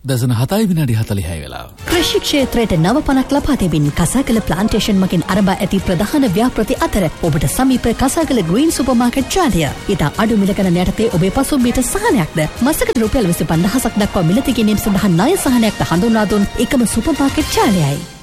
දසන 7 විනාඩි 46 වෙලාව. කෘෂි ක්ෂේත්‍රයට නව පණක් ලබා දෙමින් කසාකල ප්ලාන්ටේෂන් මගින් අරඹා ඇති ප්‍රධාන ව්‍යාපෘති අතර ඔබට සමීප කසාකල ග්‍රීන් සුපර් මාකට් ජාලය. ඉතා අඩු මිල ගණන යටතේ ඔබේ පසුම්බියට සහනයක්ද මසකට රුපියල් 25000ක් දක්වා මිලදී ගැනීම සඳහා ණය සහනයක්ද හඳුන්වා දුන් එකම සුපර් මාකට් ජාලයයි.